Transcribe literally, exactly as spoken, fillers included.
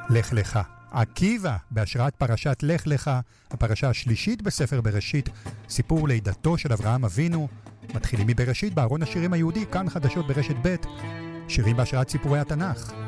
לך לך. עקיבא, בהשראת פרשת לך לך, הפרשה השלישית בספר בראשית, סיפור לידתו של אברהם אבינו. מתחילים מבראשית בארון השירים היהודי, כאן חדשות ברשת ב', שירים בהשראת סיפורי התנ"ך.